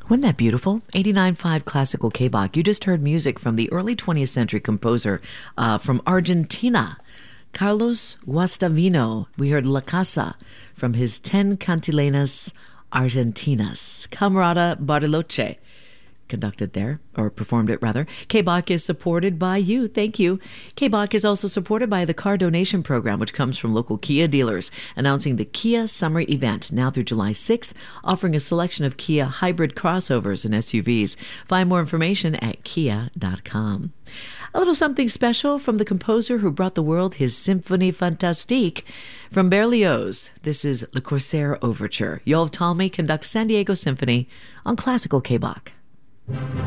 Wasn't that beautiful? 89.5 Classical K-Bach. You just heard music from the early 20th century composer from Argentina, Carlos Guastavino. We heard La Casa from his 10 Cantilenas Argentinas. Camerata Bartolocci conducted there, or performed it rather. K-Bach is supported by you. Thank you. K-Bach is also supported by the Car Donation Program, which comes from local Kia dealers, announcing the Kia Summer Event now through July 6th, offering a selection of Kia hybrid crossovers and SUVs. Find more information at kia.com. A little something special from the composer who brought the world his Symphonie Fantastique. From Berlioz, this is Le Corsaire Overture. Yoav Talmy conducts San Diego Symphony on Classical K-Bach.